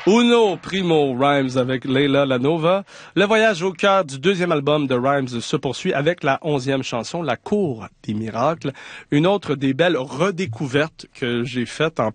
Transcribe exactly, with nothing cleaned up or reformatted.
Uno Primo Rhymes avec Leila Lanova. Le voyage au cœur du deuxième album de Rhymes se poursuit avec la onzième chanson, La Cour des Miracles. Une autre des belles redécouvertes que j'ai faites en